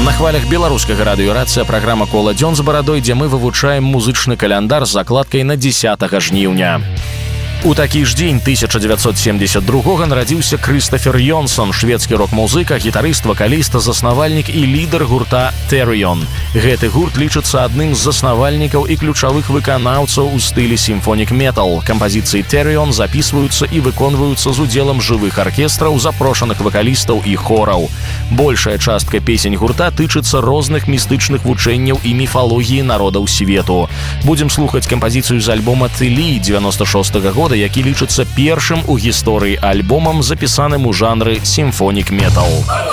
На хвалях беларускага радыёрацыя праграма «Кола дзён з барадой», дзе мы вывучаем музычны каляндар з закладкай на 10 жніўня. У такі ж дзень 1972 нарадзіўся Крыстафер Йонсон, шведскі рок-музыка, гітарыст, вакаліст, заснавальнік і лідар гурта Therion. Гэты гурт лічыцца адным з заснавальнікаў і ключавых выканаўцаў у стылі сімфонік-метал. Кампазіцыі Therion запісваюцца і выконваюцца з удзелам жывых аркестраў, запрошаных вакалістаў і хораў. Большая частка песень гурта тычыцца розных містычных вучэнняў і міфалогіі народаў свету. Будзем слухаць кампазіцыю з альбома «Тылі» 96-го года, які лічыцца першым у гісторыі альбомам, запісаным у жанры сімфонік-метал.